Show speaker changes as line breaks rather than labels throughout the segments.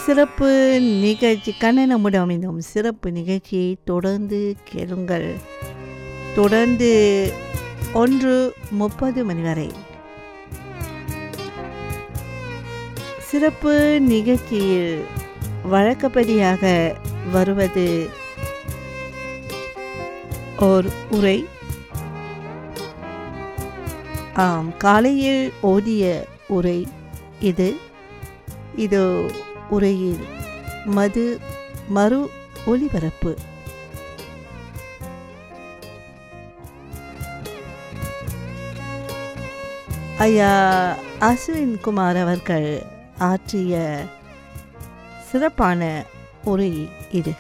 சிறப்பு நிகழ்ச்சி கண்ணனமுடன் அமைந்தும் சிறப்பு நிகழ்ச்சியை தொடர்ந்து கேளுங்கள். தொடர்ந்து 1:30 மணி வரை சிறப்பு நிகழ்ச்சியில் வழக்கப்படியாக வருவது ஓர் உரை. காலையில் ஓதிய உரை இது உரையில் மறு ஒலிபரப்பு. ஐயா அஸ்வின் குமார் அவர்கள் ஆற்றிய சிறப்பான உரை இது.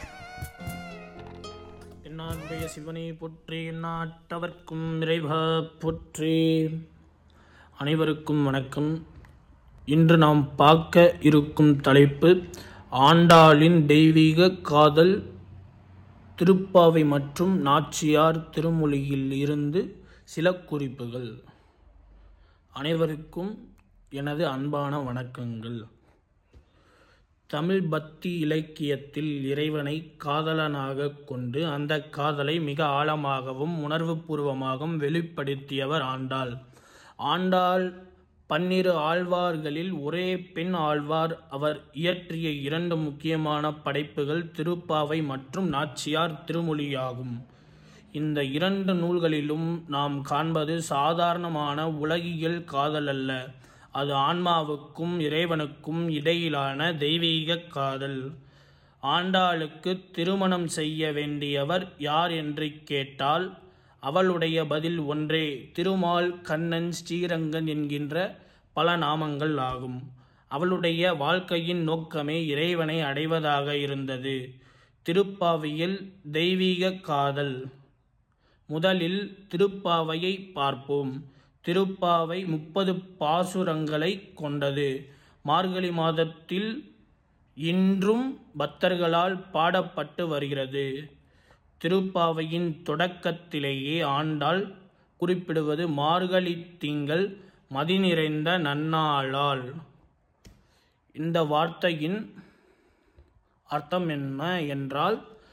என்னாருடைய சிவனை போற்றி, நாட்டவர்க்கும் இறைவா போற்றி. அனைவருக்கும் வணக்கம். இன்று நாம் பார்க்க இருக்கும் தலைப்பு ஆண்டாளின் தெய்வீக காதல், திருப்பாவை மற்றும் நாச்சியார் திருமொழியில் இருந்து சில குறிப்புகள். அனைவருக்கும் எனது அன்பான வணக்கங்கள். தமிழ் பக்தி இலக்கியத்தில் இறைவனை காதலனாக கொண்டு அந்த காதலை மிக ஆழமாகவும் உணர்வுபூர்வமாகவும் வெளிப்படுத்தியவர் ஆண்டாள். ஆண்டாள் 12 ஆழ்வார்களில் ஒரே பெண் ஆழ்வார். அவர் இயற்றிய 2 முக்கியமான படைப்புகள் திருப்பாவை மற்றும் நாச்சியார் திருமொழியாகும். இந்த 2 நூல்களிலும் நாம் காண்பது சாதாரணமான உலகியல் காதல் அல்ல. அது ஆன்மாவுக்கும் இறைவனுக்கும் இடையிலான தெய்வீக காதல். ஆண்டாளுக்கு திருமணம் செய்ய வேண்டியவர் யார் என்று கேட்டால் அவளுடைய பதில் ஒன்றே, திருமால், கண்ணன், ஸ்ரீரங்கன் என்கின்ற பல நாமங்கள் ஆகும். அவளுடைய வாழ்க்கையின் நோக்கமே இறைவனை அடைவதாக இருந்தது. திருப்பாவையில் தெய்வீக காதல். முதலில் திருப்பாவையை பார்ப்போம். திருப்பாவை 30 பாசுரங்களை கொண்டது. மார்கழி மாதத்தில் இன்றும் பக்தர்களால் பாடப்பட்டு வருகிறது. திருப்பாவையின் தொடக்கத்திலேயே ஆண்டாள் குறிப்பிடுவது மார்கழி திங்கள் மதி நிறைந்த நன்னாளால். இந்த வார்த்தையின் அர்த்தம் என்ன என்றால்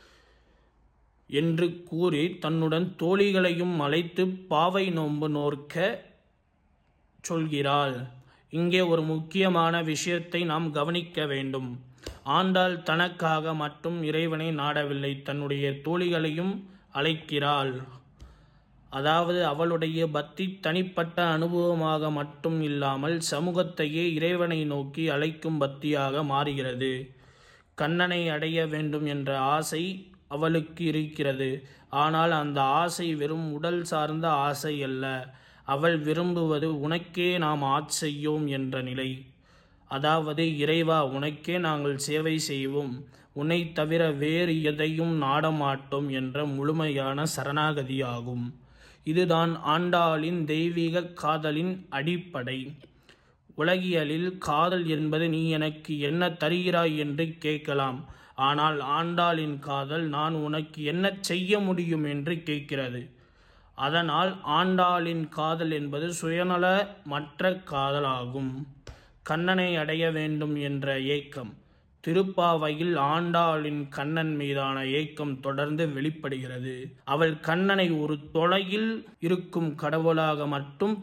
என்று கூறி தன்னுடன் தோழிகளையும் அழைத்து பாவை நோன்பு நோற்க சொல்கிறாள். இங்கே ஒரு முக்கியமான விஷயத்தை நாம் கவனிக்க வேண்டும். ஆண்டாள் தனக்காக மட்டும் இறைவனை நாடவில்லை, தன்னுடைய தோழிகளையும் அழைக்கிறாள். அதாவது அவளுடைய பக்தி தனிப்பட்ட அனுபவமாக மட்டும் இல்லாமல் சமூகத்தையே இறைவனை நோக்கி அழைக்கும் பக்தியாக மாறுகிறது. கண்ணனை அடைய வேண்டும் என்ற ஆசை அவளுக்கு இருக்கிறது. ஆனால் அந்த ஆசை வெறும் உடல் சார்ந்த ஆசை அல்ல. அவள் விரும்புவது உனக்கே நாம் ஆட்செய்யோம் என்ற நிலை. அதாவது இறைவா, உனக்கே நாங்கள் சேவை செய்வோம், உன்னை தவிர வேறு எதையும் நாடமாட்டோம் என்ற முழுமையான சரணாகதியாகும். இதுதான் ஆண்டாளின் தெய்வீக காதலின் அடிப்படை. உலகியலில் காதல் என்பது நீ எனக்கு என்ன தருகிறாய் என்று கேட்கலாம். ஆனால் ஆண்டாளின் காதல் நான் உனக்கு என்ன செய்ய முடியும் என்று கேட்கிறது. அதனால் ஆண்டாளின் காதல் என்பது சுயநலமற்ற காதல் ஆகும். கண்ணனை அடைய வேண்டும் என்ற ஏக்கம். திருப்பாவையில் ஆண்டாளின் கண்ணன் மீதான ஏக்கம் தொடர்ந்து வெளிப்படுகிறது. அவள் கண்ணனை ஒரு தொலையில் இருக்கும் கடவுளாக மட்டும்